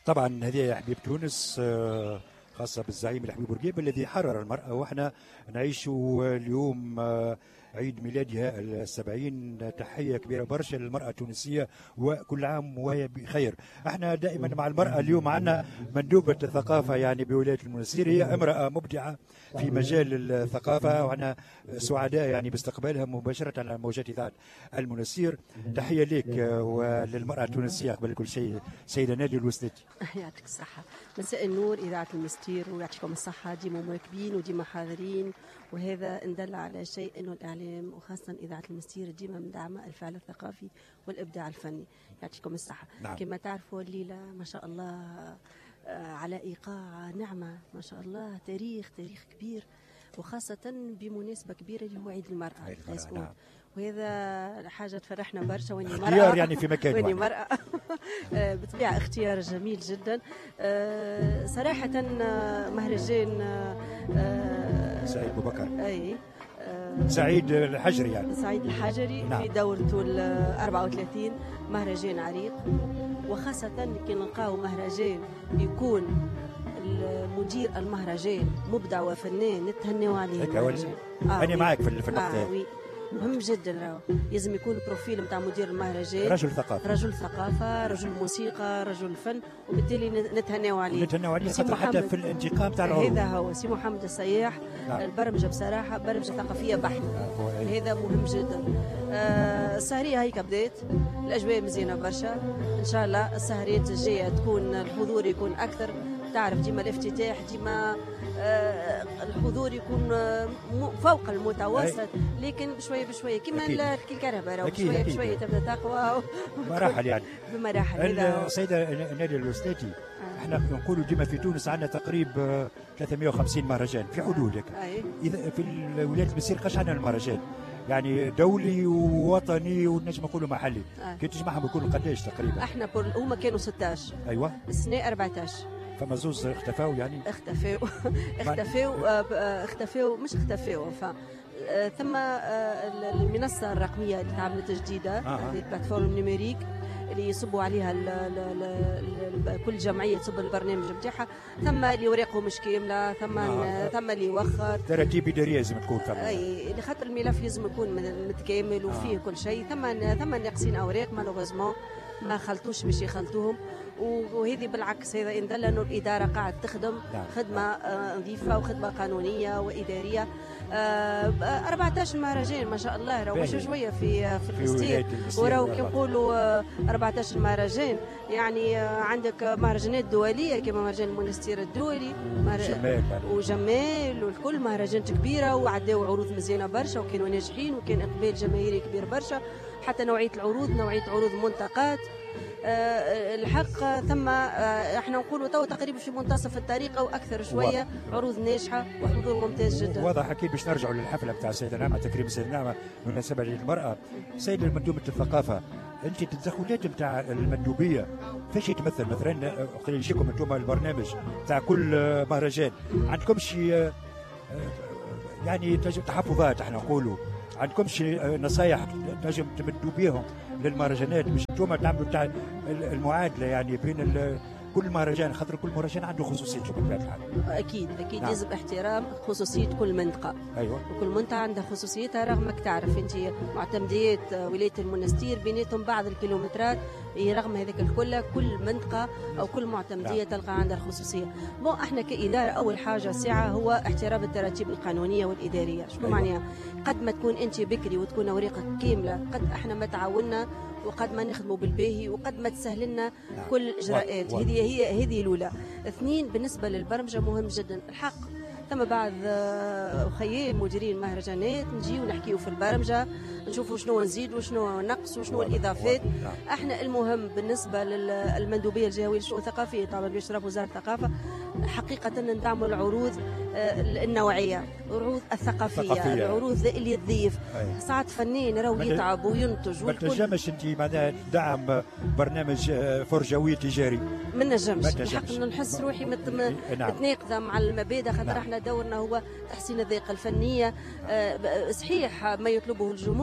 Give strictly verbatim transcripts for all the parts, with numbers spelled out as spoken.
طبعا هذه يا حبيب تونس خاصة بالزعيم الحبيب بورقيبة الذي حرر المرأة، وإحنا نعيش اليوم عيد ميلادها السبعين. تحية كبيرة برشا للمرأة التونسية وكل عام وهي بخير. احنا دائما مع المرأة. اليوم معنا مندوبة الثقافة يعني بولاية المنستير، هي امرأة مبدعة في مجال الثقافة، وأنا سعداء يعني باستقبالها مباشرة على موجات إذاعة المنستير. تحية لك وللمرأة التونسية. قبل كل شيء سيدة نادية الوسلاتي، يعطيك الصحة. مساء النور إذاعة المنستير، ويعطيكم الصحة. ديما مواكبين وديما حاضرين، وهذا إن دل على شيء أنه الإعلام وخاصة إذاعة المنستير ديما مدعمة الفعل الثقافي والإبداع الفني. يعطيكم الصحة. نعم. كما تعرفوا الليلة ما شاء الله على إيقاع نعمة ما شاء الله، تاريخ تاريخ كبير، وخاصة بمناسبة كبيرة اللي هو عيد المرأة. نعم. وهذا حاجة تفرحنا برشا واني مرأة. اختيار يعني في مكان واني مرأة بطبيعة اختيار جميل جدا صراحة. مهرجان سعيد أبو بكر، أي سعيد الحجري يعني سعيد الحجري. نعم. في دورته ال أربعة وثلاثين، مهرجان عريق، وخاصة كي نلقاو مهرجان يكون المدير المهرجان مبدع وفنان نتهنوا عليه. آه أنا معك في النقطة. آه مهم جدا، راهو لازم يكون بروفيل نتاع مدير المهرجان رجل ثقافه، رجل ثقافه، رجل موسيقى، رجل فن، وبالتالي نتهناو عليه. نتهناو عليه خاطر حتى في الانتقام تاع العروض. هذا هو سي محمد السياح. نعم. البرمجه بصراحه برمجه ثقافيه بحته. آه هذا مهم جدا. آه السهريه هيك بدات، الاجواء مزيانه برشا. ان شاء الله السهريات الجايه تكون الحضور يكون اكثر. تعرف ديما الافتتاح ديما آه الحضور يكون آه فوق المتوسط، لكن بشويه بشويه كما الكهرباء بشويه بشويه تبدا تقوى مراحل يعني بمراحل. هذا السيده نادية الوسلاتي. آه. احنا نقولوا ديما في تونس عندنا تقريبا ثلاثمائة وخمسين مهرجان في حدود هيك. آه. اذا في الولايات المنستير قاش عندنا المهرجان يعني دولي ووطني ونجم نقولوا محلي. آه. كي تجمعهم يكونوا قداش تقريبا؟ احنا هما كانوا ستة عشر. ايوه السنه أربعة عشر. فما زوز اختفاو يعني اختفاو اختفاو اختفاو مش اختفاو. ف ثم المنصه الرقميه اللي تعملت جديده، آه. البلاتفورم النيميريك اللي يصبوا عليها ال ال ال كل جمعيه تصب البرنامج نتاعها. ثم اللي ورقه مش كامله، ثم آه. ثم اللي يوخر ترتيب اداريه لازم تكون ثم. اي لخاطر الملف لازم يكون متكامل وفيه آه. كل شيء. ثم ثم ناقصين اوراق مالوغوزمون ما خلطوش باش يخلطوهم، وهذه بالعكس هذا إن دل أنه الإدارة قاعد تخدم خدمة نظيفة وخدمة قانونية وإدارية. أربعة عشر مهرجان ما شاء الله، راهو مش شوية في في المنستير. وراهو كي نقولوا أربعة عشر مهرجان يعني عندك مهرجانات دولية كما مهرجان المنستير الدولي وجمال والكل مهرجانات كبيرة، وعداو عروض مزيانة برشا وكانوا ناجحين وكان إقبال جماهيري كبير برشا. حتى نوعية العروض نوعية عروض منتقات. أه الحق ثم أه احنا نقولوا تو تقريبا في منتصف الطريق او اكثر شويه. عروض ناجحه وحضور ممتاز جدا. واضح اكيد باش نرجعوا للحفله بتاع السيده نعمه، تكريم السيده نعمه بمناسبه للمراه. سيده مندوبه الثقافه، انت التدخلات نتاع المندوبيه فاش يتمثل؟ مثلا خلينا نجيكم انتم البرنامج تاع كل مهرجان، عندكم شي يعني تحفظات احنا نقولوا، عندكم شي نصايح تنجم تمدوا بيهم للمهرجانات باش انتم تعملوا تاع المعادله يعني بين كل مهرجان، خاطر كل مهرجان عنده خصوصيته بطبيعه الحال. اكيد اكيد نعم. لازم احترام خصوصيه كل منطقه. ايوه وكل منطقه عندها خصوصيتها، رغمك تعرف انت معتمديات ولايه المنستير بيناتهم بعض الكيلومترات، رغم هذاك الكل كل منطقه او كل معتمديه نعم. تلقى عندها الخصوصيه. بون احنا كاداره اول حاجه ساعه هو احترام التراتيب القانونيه والاداريه. شنو أيوة. معناها؟ قد ما تكون انت بكري وتكون اوراقك كامله، قد احنا ما تعاوننا وقد ما نخدموا بالباهي وقد ما تسهل لنا نعم. كل الاجراءات. هذه هي هذه الاولى. اثنين، بالنسبه للبرمجه مهم جدا الحق. ثم بعض خيال مديرين مهرجانات نجيو نحكيو في البرمجه، نشوفوا شنو نزيد وشنو نقص وشنو الاضافات. احنا المهم بالنسبه للمندوبيه الجهويه للشؤون الثقافيه طبعا باشراف وزاره الثقافه حقيقه ندعموا العروض النوعيه، العروض الثقافيه, الثقافية. العروض اللي تضيف ساعات فنان راهو يتعب وينتج. ما تنجمش انت معناها تدعم برنامج فرجوي تجاري؟ ما نجمش الحق نحس روحي مت... متناقضه مع المبادئ، خاطر احنا دورنا هو تحسين الذائقه الفنيه. صحيح ما يطلبه الجمهور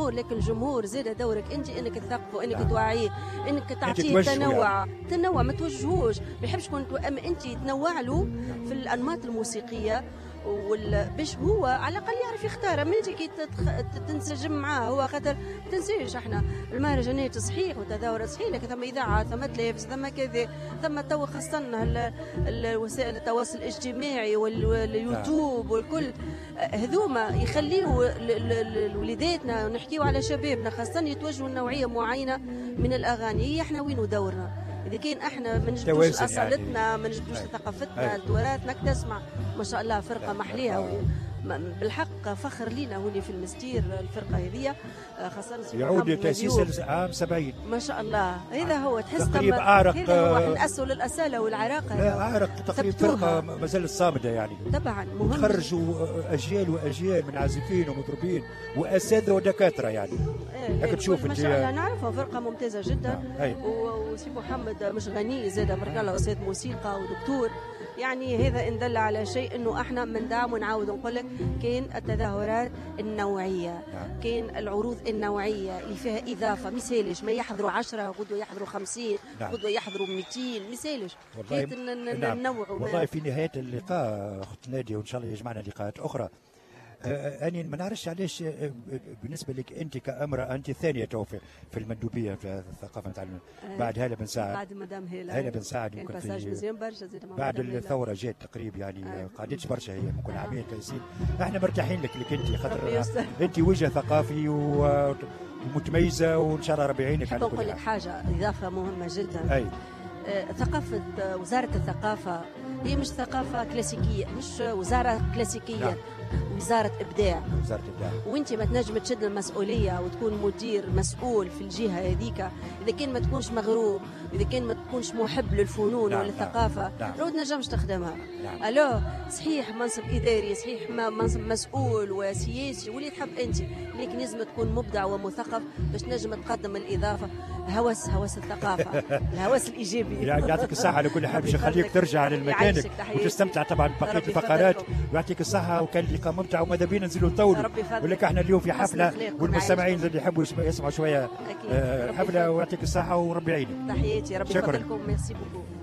الجمهور، لكن الجمهور زاد دورك انت انك تثقفه، انك نعم. توعيه، انك تعطيه تنوع يعني. تنوع ما توجهوش، ما يحبش تكون اما انت تنوع له في الانماط الموسيقيه باش هو على الاقل يعرف يختار من كي تنسجم معاه هو. خاطر ما تنسيش احنا المهرجانات صحيح وتداولت صحيح، لكن ثم اذاعه، ثم تلفز، ثم كذا، ثم تو خاصه وسائل التواصل الاجتماعي واليوتيوب والكل هذوما يخليوا وليداتنا ونحكيوا على شبابنا خاصه يتوجهوا لنوعيه معينه من الاغاني. احنا وين دورنا؟ اذا كان احنا ما نجبدوش اصالتنا، يعني. ما نجبدوش ثقافتنا، تراثنا، تسمع ما شاء الله فرقه محليها بالحق فخر لينا هوني في المستير. الفرقه هذه خاصه يعود تاسيس عام سبعين ما شاء الله. هذا هو تحس تقريبا اعرق، هذا هو نأسوا للاصاله والعراقه. لا اعرق تقريبا فرقه ما زالت صامده يعني. طبعا مهم تخرجوا اجيال واجيال من عازفين ومطربين واساتذه ودكاتره يعني. لكن تشوف ما شاء الله نعرفها فرقه ممتازه جدا. نعم. وسي محمد مش غني زاد بارك الله استاذ موسيقى ودكتور. يعني هذا إن دل على شيء انه احنا من دعم ونعاود نقول لك كاين التظاهرات النوعيه، كاين العروض النوعيه اللي فيها اضافه. مثالش ما يحضروا عشرة غدوه يحضروا خمسين، غدوه يحضروا مئتين، مثالش كيف ننوعوا. والله في نهايه اللقاء اخت ناديه وان شاء الله يجمعنا لقاءات اخرى. آه أنا ما نعرفش علاش آه بالنسبة لك أنت كامرأة أنت الثانية تو في المندوبية في الثقافة نتاع آه بعد هالة بن سعد. بعد مدام هالة هالة بن سعد ممكن في برشا بعد الثورة جات تقريبا يعني آه قعدتش برشا هي ممكن آه عامين تيسير. احنا مرتاحين لك لك أنت خاطر أنت وجه ثقافي ومتميزة وإن شاء الله ربي يعينك على كل حاجة. نقول لك حاجة إضافة مهمة جدا. أي آه ثقافة وزارة الثقافة هي مش ثقافة كلاسيكية، مش وزارة كلاسيكية. نعم. وزارة إبداع. وزارة إبداع. وأنت ما تنجم تشد المسؤولية وتكون مدير مسؤول في الجهة هذيك إذا كان ما تكونش مغروم، إذا كان ما تكونش محب للفنون نعم وللثقافة. نعم. لو تنجمش تخدمها. نعم. ألو صحيح منصب إداري، صحيح منصب مسؤول وسياسي واللي تحب أنت، لكن لازم تكون مبدع ومثقف باش تنجم تقدم الإضافة. هوس هوس الثقافة الهوس الإيجابي. يعني يعطيك الصحة على كل حال باش نخليك ترجع لمكانك وتستمتع طبعا ببقية الفقرات ويعطيك الصحة. وكان لقاء ممتع وماذا بينا ننزلوا نطولوا، ولكن احنا اليوم في حفلة والمستمعين اللي يحبوا يسمعوا شوية حفلة. ويعطيك الصحة وربي يعينك. تحياتي ربي يفضلكم. ميرسي بوكو.